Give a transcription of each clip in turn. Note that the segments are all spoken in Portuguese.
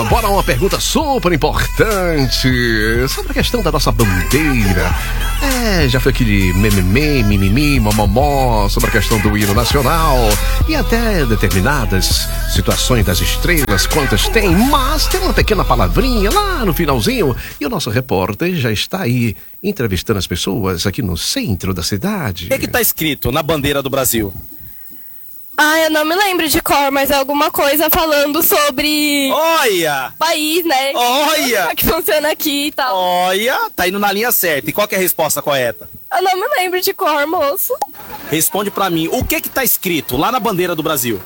bora uma pergunta super importante sobre a questão da nossa bandeira. Já foi aquele mimimi, mamamó sobre a questão do hino nacional e até determinadas situações das estrelas, quantas tem, mas tem uma pequena palavrinha lá no finalzinho e o nosso repórter já está aí entrevistando as pessoas aqui no centro da cidade. O que tá escrito na bandeira do Brasil? Eu não me lembro de cor, mas é alguma coisa falando sobre... Olha! País, né? Olha! Como é que funciona aqui e tal. Olha, tá indo na linha certa. E qual que é a resposta correta? Eu não me lembro de cor, moço. Responde pra mim, o que tá escrito lá na bandeira do Brasil?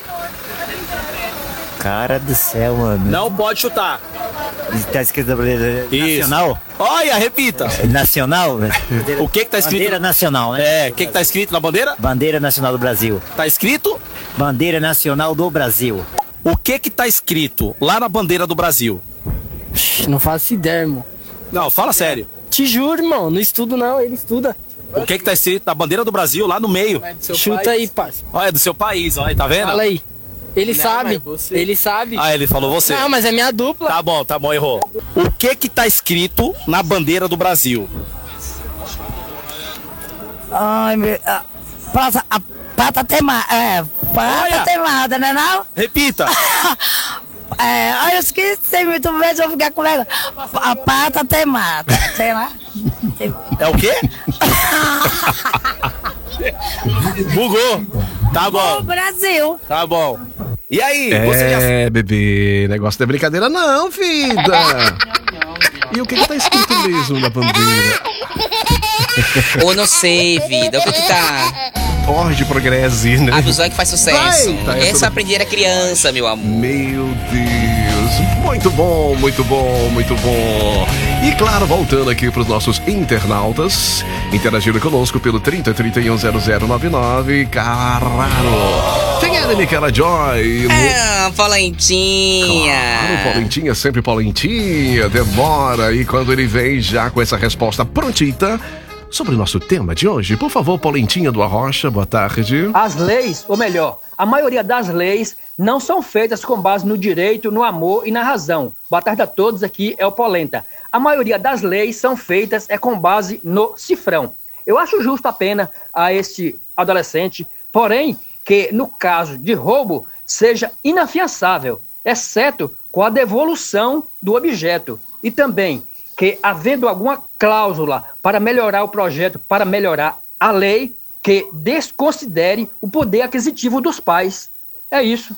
Cara do céu, mano. Não pode chutar. Tá escrito na bandeira nacional? Olha, repita. Nacional? O que tá escrito? Bandeira nacional, né? O que tá escrito na bandeira? Bandeira nacional do Brasil. Tá escrito? Bandeira nacional do Brasil. O que tá escrito lá na bandeira do Brasil? Não faço ideia, irmão. Não, fala sério. Te juro, irmão. Não estudo, não. Ele estuda. O que tá escrito na bandeira do Brasil, lá no meio? Chuta aí, parça. Olha, é do seu país, olha, tá vendo? Fala aí. Ele sabe. Ele sabe. Ele falou você. Não, mas é minha dupla. Tá bom, errou. O que tá escrito na bandeira do Brasil? Ai, meu... Pata temada, temada, né não? Repita. Eu esqueci muito bem, se eu ficar com ela. A pata temada, sei lá. É o quê? Bugou. Tá bom. O Brasil. Tá bom. E aí? Bebê, negócio não é brincadeira não, vida. E o que tá escrito mesmo na bandeira? Ou não sei, vida. O que tá? Ordem Progresse, né? A visão é que faz sucesso. Essa eu aprendi era criança, meu amor. Meu Deus. Muito bom, muito bom, muito bom. E claro, voltando aqui para os nossos internautas, interagindo conosco pelo 30310099. Carraro. Tem ela, Micaela Joy. Polentinha. Claro, Polentinha, sempre Polentinha. Demora. E quando ele vem já com essa resposta prontita sobre o nosso tema de hoje, por favor, Polentinha do Arrocha, boa tarde. As leis, ou melhor, a maioria das leis não são feitas com base no direito, no amor e na razão. Boa tarde a todos, aqui é o Polenta. A maioria das leis são feitas com base no cifrão. Eu acho justo a pena a este adolescente, porém, que no caso de roubo seja inafiançável, exceto com a devolução do objeto. E também que, havendo alguma cláusula para melhorar o projeto, para melhorar a lei, que desconsidere o poder aquisitivo dos pais. É isso.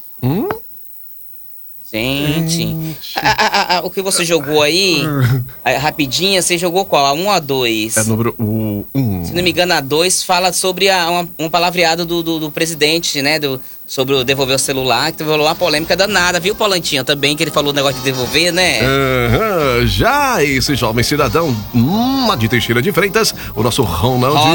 Gente, o que você jogou aí, rapidinho, você jogou qual? A 1 ou a 2? É número 1. Se não me engano, a 2 fala sobre um palavreado do presidente, né? Sobre o devolver o celular, que teve uma polêmica danada, viu, Polantinho? Também, que ele falou o negócio de devolver, né? Já esse jovem cidadão, de Teixeira de Freitas, o nosso Ronald.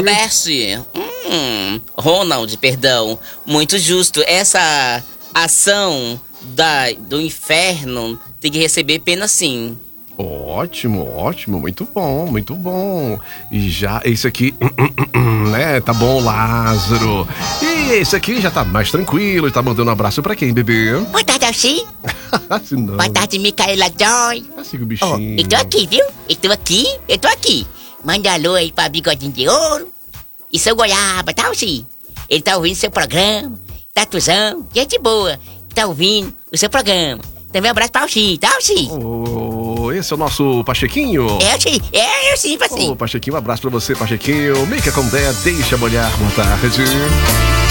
Ronald, perdão. Muito justo. Essa ação do inferno tem que receber pena sim. Ótimo, muito bom. E já esse aqui, né, tá bom, Lázaro. E esse aqui já tá mais tranquilo, tá mandando um abraço pra quem, bebê? Boa tarde, Alci. Boa tarde, Micaela Joy. Assim o bichinho. Eu tô aqui, viu? Eu tô aqui. Manda alô aí pra Bigodinho de Ouro e seu Goiaba, tá, Alci? Ele tá ouvindo seu programa, Tatuzão, gente boa, tá ouvindo o seu programa. Também um abraço pra Alci, tá, Alci? Esse é o nosso Pachequinho? É, sim, Pachequinho, um abraço pra você, Pachequinho. Mica com Dé, deixa molhar, boa tarde.